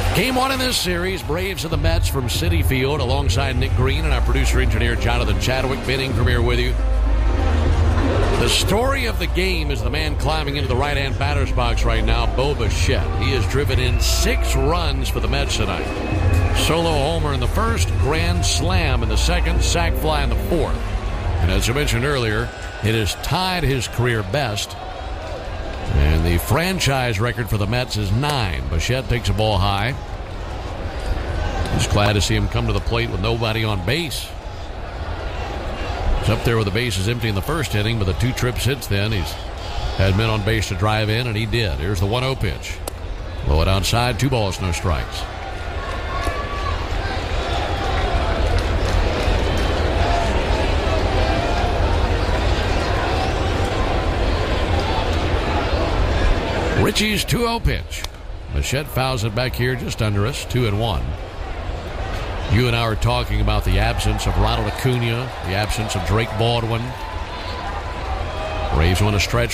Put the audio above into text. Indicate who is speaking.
Speaker 1: Game one in this series, Braves and the Mets from Citi Field, alongside Nick Green and our producer-engineer Jonathan Chadwick. Ben Ingram here with you. The story of the game is the man climbing into the right-hand batter's box right now, Bo Bichette. He has driven in 6 runs for the Mets tonight. Solo homer in the first, grand slam in the second, sac fly in the fourth. And as I mentioned earlier, it has tied his career best. And the franchise record for the Mets is 9. Bichette takes a ball high. Just glad to see him come to the plate with nobody on base. He's up there with the bases empty in the first inning, but the 2 trips since then, he's had men on base to drive in, and he did. Here's the 1-0 pitch. Blow it outside, 2 balls, no strikes. Richie's 2-0 pitch. Bichette fouls it back here just under us, 2-1. You and I are talking about the absence of Ronald Acuna, the absence of Drake Baldwin. Braves want to stretch